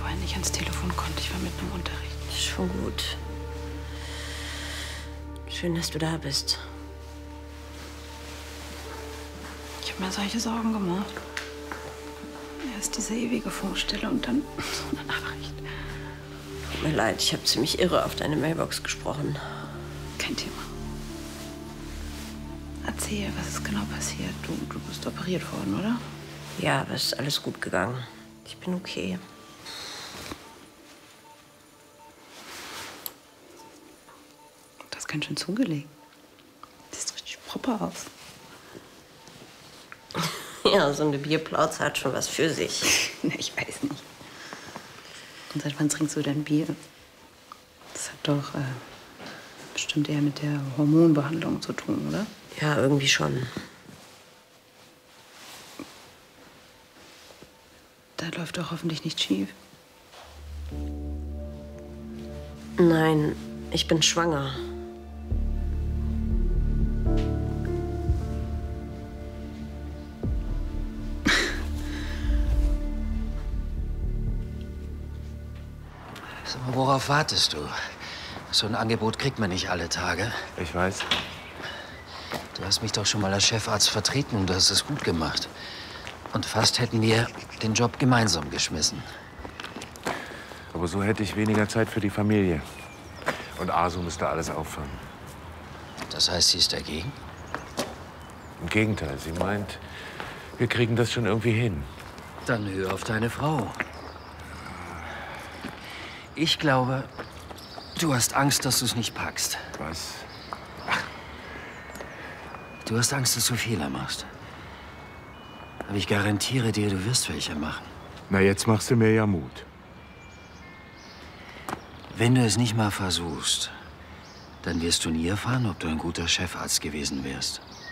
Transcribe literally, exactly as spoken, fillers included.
vorhin nicht ans Telefon konnte. Ich war mitten im Unterricht. Schon gut. Schön, dass du da bist. Ich habe mir solche Sorgen gemacht. Erst diese ewige Funkstille und dann so eine Nachricht. Tut mir leid, ich habe ziemlich irre auf deine Mailbox gesprochen. Kein Thema. Erzähl, was ist genau passiert? Du, du bist operiert worden, oder? Ja, aber es ist alles gut gegangen. Ich bin okay. Du hast ganz schön zugelegt. Siehst richtig proper aus. Ja, so eine Bierplauze hat schon was für sich. Na, ich weiß nicht. Und seit wann trinkst du denn Bier? Das hat doch äh, bestimmt eher mit der Hormonbehandlung zu tun, oder? Ja, irgendwie schon. Da läuft doch hoffentlich nichts schief. Nein, ich bin schwanger. Sag mal, worauf wartest du? So ein Angebot kriegt man nicht alle Tage. Ich weiß. Du hast mich doch schon mal als Chefarzt vertreten. Du hast es gut gemacht. Und fast hätten wir den Job gemeinsam geschmissen. Aber so hätte ich weniger Zeit für die Familie. Und Asu müsste alles auffangen. Das heißt, sie ist dagegen? Im Gegenteil, sie meint, wir kriegen das schon irgendwie hin. Dann hör auf deine Frau. Ich glaube, du hast Angst, dass du es nicht packst. Was? Du hast Angst, dass du Fehler machst. Aber ich garantiere dir, du wirst welche machen. Na, jetzt machst du mir ja Mut. Wenn du es nicht mal versuchst, dann wirst du nie erfahren, ob du ein guter Chefarzt gewesen wärst.